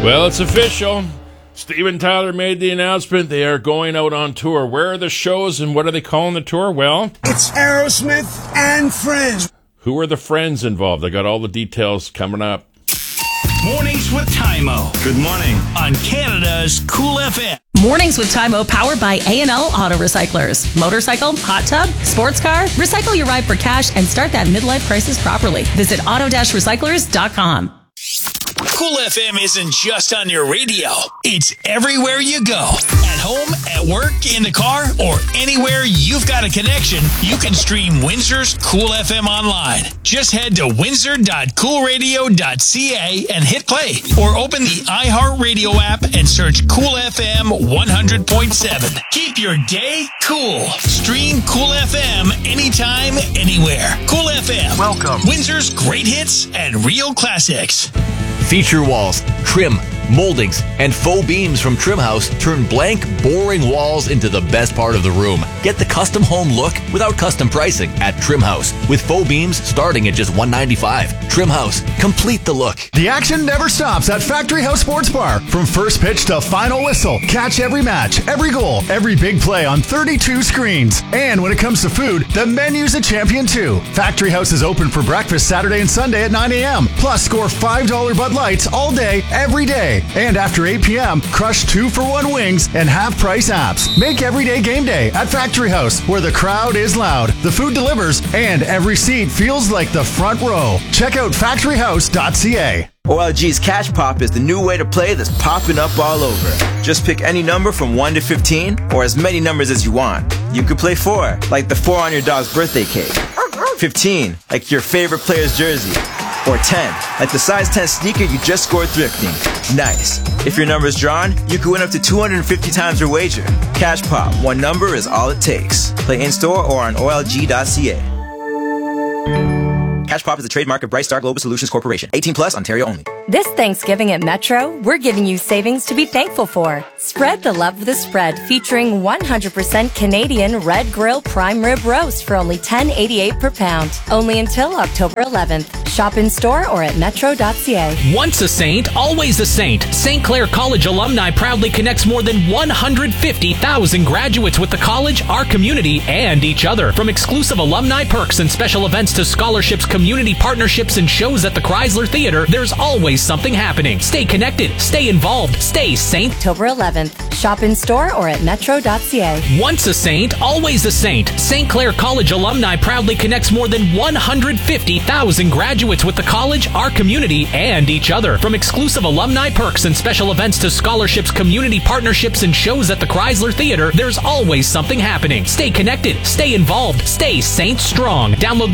Well, it's official. Steven Tyler made the announcement. They are going out on tour. Where are the shows and what are they calling the tour? Well, it's Aerosmith and Friends. Who are the friends involved? I got all the details coming up. Mornings with Tymo. Good morning. On Canada's Cool FM. Mornings with Tymo, powered by A&L Auto Recyclers. Motorcycle, hot tub, sports car, recycle your ride for cash and start that midlife crisis properly. Visit auto-recyclers.com. Cool FM isn't just on your radio. It's everywhere you go. At home, at work, in the car, or anywhere you've got a connection, you can stream Windsor's Cool FM online. Just head to windsor.coolradio.ca and hit play. Or open the iHeartRadio app and search Cool FM 100.7. Keep your day cool. Stream Cool FM anytime, anywhere. Cool FM. Welcome. Windsor's great hits and real classics. Feature walls, trim, moldings, and faux beams from Trimhouse turn blank, boring walls into the best part of the room. Get the custom home look without custom pricing at Trimhouse, with faux beams starting at just $195. Trimhouse, complete the look. The action never stops at Factory House Sports Bar. From first pitch to final whistle, catch every match, every goal, every big play on 32 screens. And when it comes to food, the menu's a champion too. Factory House is open for breakfast Saturday and Sunday at 9 a.m. Plus, score $5 Bud Lights all day, every day. And after 8 p.m., crush 2-for-1 wings and half-price apps. Make everyday game day at Factory House, where the crowd is loud, the food delivers, and every seat feels like the front row. Check out factoryhouse.ca. OLG's Cash Pop is the new way to play that's popping up all over. Just pick any number from 1 to 15, or as many numbers as you want. You could play 4, like the 4 on your dog's birthday cake. 15, like your favorite player's jersey. Or 10, like the size 10 sneaker you just scored thrifting. Nice. If your number's drawn, you could win up to 250 times your wager. Cash Pop, one number is all it takes. Play in-store or on OLG.ca. Cash Pop is a trademark of Bright Star Global Solutions Corporation. 18 plus, Ontario only. This Thanksgiving at Metro, we're giving you savings to be thankful for. Spread the love of the spread, featuring 100% Canadian Red Grill Prime Rib Roast for only $10.88 per pound. Only until October 11th. Shop in store or at metro.ca. Once a saint, always a saint. St. Clair College alumni proudly connects more than 150,000 graduates with the college, our community, and each other. From exclusive alumni perks and special events to scholarships, community partnerships, and shows at the Chrysler Theater, there's always something happening. Stay connected, stay involved, stay Saint. October 11th. Shop in store or at metro.ca. Once a saint, always a saint. St. Clair College alumni proudly connects more than 150,000 graduates with the college, our community, and each other. From exclusive alumni perks and special events to scholarships, community partnerships, and shows at the Chrysler Theater, there's always something happening. Stay connected, stay involved, stay Saint strong. Download the